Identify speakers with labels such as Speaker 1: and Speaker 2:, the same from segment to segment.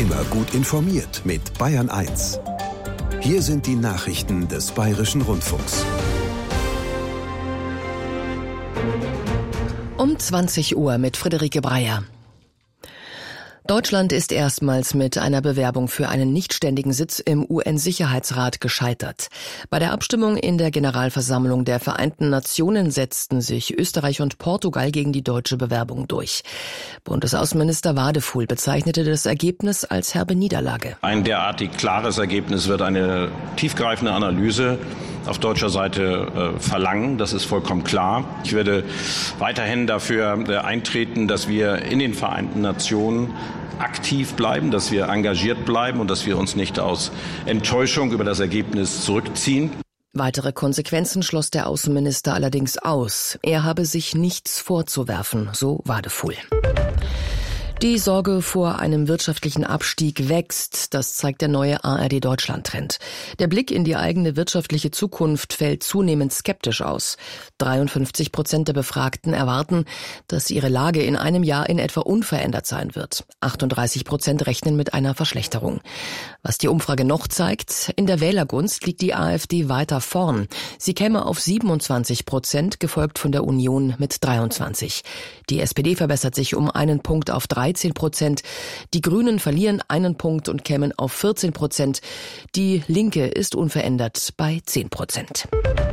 Speaker 1: Immer gut informiert mit Bayern 1. Hier sind die Nachrichten des Bayerischen Rundfunks.
Speaker 2: Um 20 Uhr mit Friederike Breyer. Deutschland ist erstmals mit einer Bewerbung für einen nichtständigen Sitz im UN-Sicherheitsrat gescheitert. Bei der Abstimmung in der Generalversammlung der Vereinten Nationen setzten sich Österreich und Portugal gegen die deutsche Bewerbung durch. Bundesaußenminister Wadefuhl bezeichnete das Ergebnis als herbe Niederlage.
Speaker 3: Ein derartig klares Ergebnis wird eine tiefgreifende Analyse auf deutscher Seite verlangen. Das ist vollkommen klar. Ich werde weiterhin dafür eintreten, dass wir in den Vereinten Nationen aktiv bleiben, dass wir engagiert bleiben und dass wir uns nicht aus Enttäuschung über das Ergebnis zurückziehen.
Speaker 2: Weitere Konsequenzen schloss der Außenminister allerdings aus. Er habe sich nichts vorzuwerfen, so Wadefuhl. Die Sorge vor einem wirtschaftlichen Abstieg wächst, das zeigt der neue ARD-Deutschland-Trend. Der Blick in die eigene wirtschaftliche Zukunft fällt zunehmend skeptisch aus. 53% der Befragten erwarten, dass ihre Lage in einem Jahr in etwa unverändert sein wird. 38% rechnen mit einer Verschlechterung. Was die Umfrage noch zeigt, in der Wählergunst liegt die AfD weiter vorn. Sie käme auf 27%, gefolgt von der Union mit 23%. Die SPD verbessert sich um einen Punkt auf 13%. Die Grünen verlieren einen Punkt und kämen auf 14%. Die Linke ist unverändert bei 10%.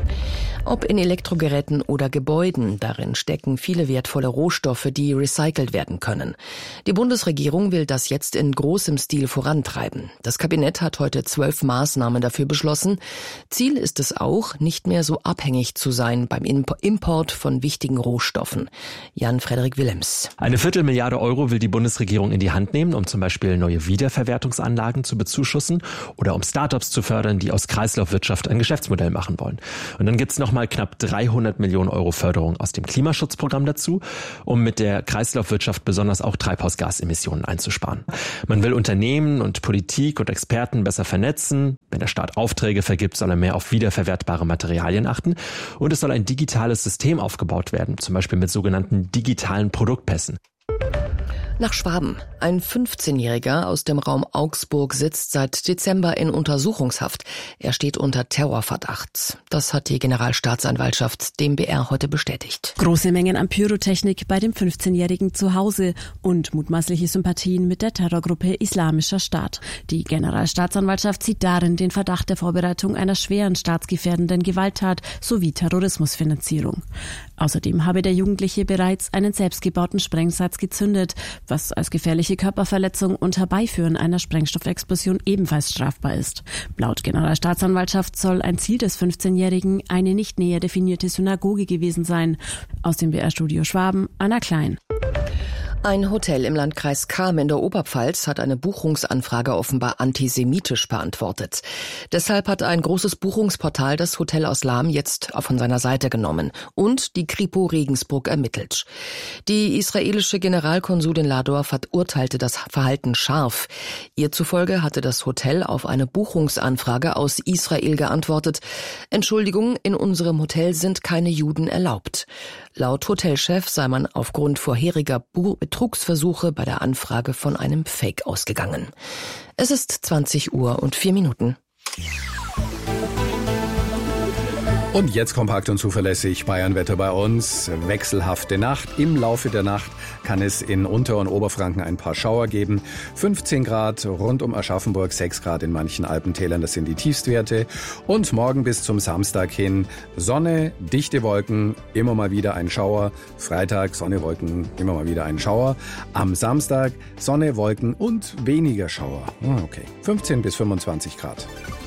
Speaker 2: Ob in Elektrogeräten oder Gebäuden, darin stecken viele wertvolle Rohstoffe, die recycelt werden können. Die Bundesregierung will das jetzt in großem Stil vorantreiben. Das Kabinett hat heute 12 Maßnahmen dafür beschlossen. Ziel ist es auch, nicht mehr so abhängig zu sein beim Import von wichtigen Rohstoffen. Jan-Frederik Willems.
Speaker 4: 250 Milliarden Euro will die Bundesregierung in die Hand nehmen, um zum Beispiel neue Wiederverwertungsanlagen zu bezuschussen oder um Startups zu fördern, die aus Kreislaufwirtschaft ein Geschäftsmodell machen wollen. Und dann gibt's noch mal knapp 300 Millionen Euro Förderung aus dem Klimaschutzprogramm dazu, um mit der Kreislaufwirtschaft besonders auch Treibhausgasemissionen einzusparen. Man will Unternehmen und Politik und Experten besser vernetzen. Wenn der Staat Aufträge vergibt, soll er mehr auf wiederverwertbare Materialien achten. Und es soll ein digitales System aufgebaut werden, zum Beispiel mit sogenannten digitalen Produktpässen.
Speaker 2: Nach Schwaben. Ein 15-Jähriger aus dem Raum Augsburg sitzt seit Dezember in Untersuchungshaft. Er steht unter Terrorverdacht. Das hat die Generalstaatsanwaltschaft dem BR heute bestätigt.
Speaker 5: Große Mengen an Pyrotechnik bei dem 15-Jährigen zu Hause und mutmaßliche Sympathien mit der Terrorgruppe Islamischer Staat. Die Generalstaatsanwaltschaft sieht darin den Verdacht der Vorbereitung einer schweren staatsgefährdenden Gewalttat sowie Terrorismusfinanzierung. Außerdem habe der Jugendliche bereits einen selbstgebauten Sprengsatz gezündet, was als gefährliche Körperverletzung und Herbeiführen einer Sprengstoffexplosion ebenfalls strafbar ist. Laut Generalstaatsanwaltschaft soll ein Ziel des 15-Jährigen eine nicht näher definierte Synagoge gewesen sein. Aus dem BR-Studio Schwaben, Anna Klein.
Speaker 2: Ein Hotel im Landkreis Cham in der Oberpfalz hat eine Buchungsanfrage offenbar antisemitisch beantwortet. Deshalb hat ein großes Buchungsportal das Hotel aus Lahm jetzt von seiner Seite genommen und die Kripo Regensburg ermittelt. Die israelische Generalkonsulin Ladorf urteilte das Verhalten scharf. Ihr zufolge hatte das Hotel auf eine Buchungsanfrage aus Israel geantwortet: Entschuldigung, in unserem Hotel sind keine Juden erlaubt. Laut Hotelchef sei man aufgrund vorheriger Betrugsversuche bei der Anfrage von einem Fake ausgegangen. Es ist 20 Uhr und 4 Minuten.
Speaker 6: Und jetzt kompakt und zuverlässig Bayernwetter bei uns. Wechselhafte Nacht. Im Laufe der Nacht kann es in Unter- und Oberfranken ein paar Schauer geben. 15 Grad rund um Aschaffenburg, 6 Grad in manchen Alpentälern, das sind die Tiefstwerte. Und morgen bis zum Samstag hin Sonne, dichte Wolken, immer mal wieder ein Schauer. Freitag Sonne, Wolken, immer mal wieder ein Schauer. Am Samstag Sonne, Wolken und weniger Schauer. Okay, 15 bis 25 Grad.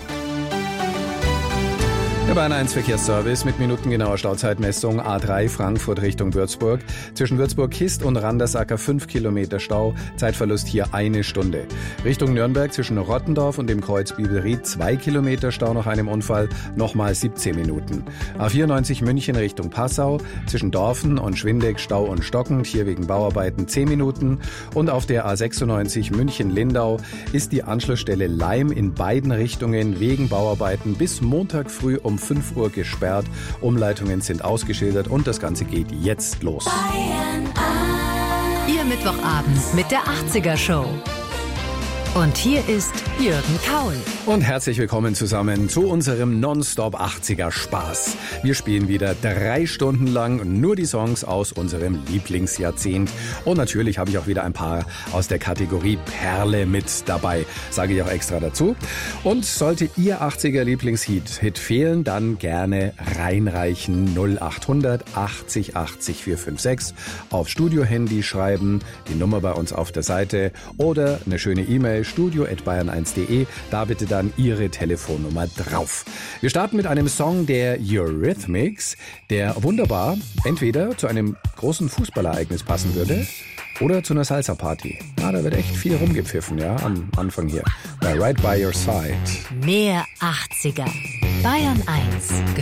Speaker 6: Der Bayern 1 Verkehrsservice mit minutengenauer Stauzeitmessung. A3 Frankfurt Richtung Würzburg. Zwischen Würzburg-Kist und Randersacker 5 Kilometer Stau. Zeitverlust hier 1 Stunde. Richtung Nürnberg zwischen Rottendorf und dem Kreuz Bibelried 2 Kilometer Stau nach einem Unfall. Nochmal 17 Minuten. A94 München Richtung Passau. Zwischen Dorfen und Schwindeck Stau und stockend. Hier wegen Bauarbeiten 10 Minuten. Und auf der A96 München-Lindau ist die Anschlussstelle Laim in beiden Richtungen wegen Bauarbeiten bis Montag früh um 5 Uhr gesperrt. Umleitungen sind ausgeschildert und das Ganze geht jetzt los.
Speaker 7: Ihr Mittwochabend mit der 80er Show. Und hier ist Jürgen Kaul.
Speaker 6: Und herzlich willkommen zusammen zu unserem Nonstop 80er Spaß. Wir spielen wieder 3 Stunden lang nur die Songs aus unserem Lieblingsjahrzehnt. Und natürlich habe ich auch wieder ein paar aus der Kategorie Perle mit dabei. Sage ich auch extra dazu. Und sollte Ihr 80er Lieblingshit fehlen, dann gerne reinreichen. 0800 80 80 456. Auf Studiohandy schreiben, die Nummer bei uns auf der Seite oder eine schöne E-Mail studio@bayern1.de, da bitte dann Ihre Telefonnummer drauf. Wir starten mit einem Song der Eurythmics, der wunderbar entweder zu einem großen Fußballereignis passen würde oder zu einer Salsa-Party. Da wird echt viel rumgepfiffen, ja, am Anfang hier. Bei Right by Your Side.
Speaker 7: Mehr 80er. Bayern 1.